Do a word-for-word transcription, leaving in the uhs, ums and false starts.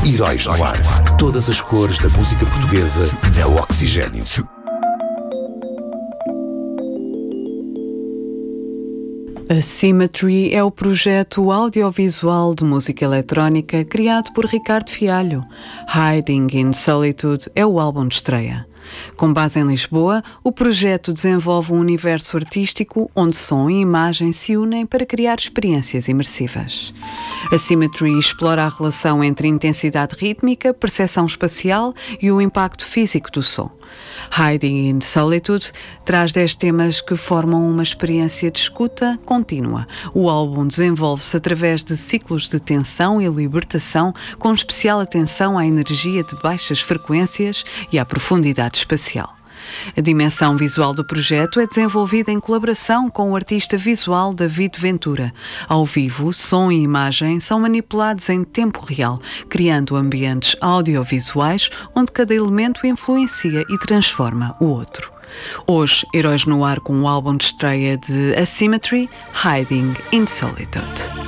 Heróis no Ar. Todas as cores da música portuguesa na Oxigênio. A Symmetry é o projeto audiovisual de música eletrónica criado por Ricardo Fialho. Hiding in Solitude é o álbum de estreia. Com base em Lisboa, o projeto desenvolve um universo artístico onde som e imagem se unem para criar experiências imersivas. A Symmetry explora a relação entre intensidade rítmica, percepção espacial e o impacto físico do som. Hiding in Solitude traz dez temas que formam uma experiência de escuta contínua. O álbum desenvolve-se através de ciclos de tensão e libertação, com especial atenção à energia de baixas frequências e à profundidade espacial. A dimensão visual do projeto é desenvolvida em colaboração com o artista visual David Ventura. Ao vivo, som e imagem são manipulados em tempo real, criando ambientes audiovisuais onde cada elemento influencia e transforma o outro. Hoje, Heróis no Ar com o álbum de estreia de A Symmetry, Hiding in Solitude.